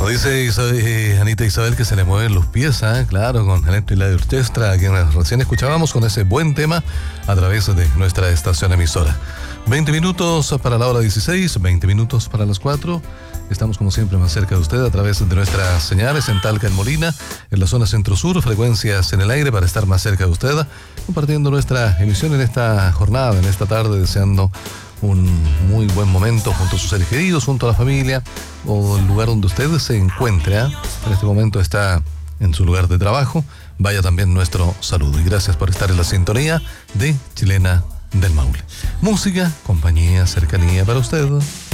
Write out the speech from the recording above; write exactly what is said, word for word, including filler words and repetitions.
Nos dice Isabel, eh, Anita Isabel que se le mueven los pies, ¿eh? Claro, con Electro y la Orchestra, a quienes recién escuchábamos con ese buen tema a través de nuestra estación emisora. veinte minutos para la hora dieciséis, veinte minutos para las cuatro. Estamos como siempre más cerca de usted a través de nuestras señales en Talca, en Molina, en la zona centro-sur, frecuencias en el aire para estar más cerca de usted, compartiendo nuestra emisión en esta jornada, en esta tarde, deseando un muy buen momento junto a sus seres queridos, junto a la familia o el lugar donde usted se encuentre, ¿eh? En este momento está en su lugar de trabajo. Vaya también nuestro saludo y gracias por estar en la sintonía de Chilena del Maule. Música, compañía, cercanía para usted.